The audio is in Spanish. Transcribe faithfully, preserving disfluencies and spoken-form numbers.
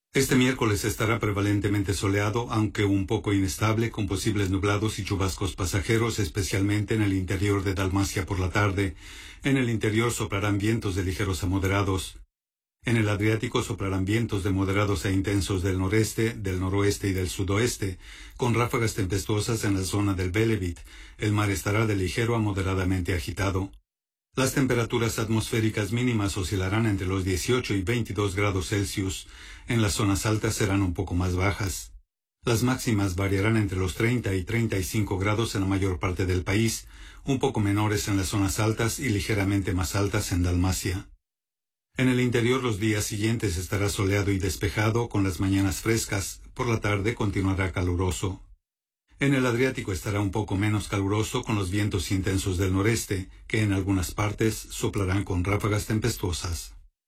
Este miércoles estará prevalentemente soleado, aunque un poco inestable, con posibles nublados y chubascos pasajeros, especialmente en el interior de Dalmacia por la tarde. En el interior soplarán vientos de ligeros a moderados. En el Adriático soplarán vientos de moderados a intensos del noreste, del noroeste y del sudoeste, con ráfagas tempestuosas en la zona del Velebit. El mar estará de ligero a moderadamente agitado. Las temperaturas atmosféricas mínimas oscilarán entre los dieciocho y veintidós grados Celsius. En las zonas altas serán un poco más bajas. Las máximas variarán entre los treinta y treinta y cinco grados en la mayor parte del país, un poco menores en las zonas altas y ligeramente más altas en Dalmacia. En el interior los días siguientes estará soleado y despejado, con las mañanas frescas. Por la tarde continuará caluroso. En el Adriático estará un poco menos caluroso, con los vientos intensos del noreste, que en algunas partes soplarán con ráfagas tempestuosas.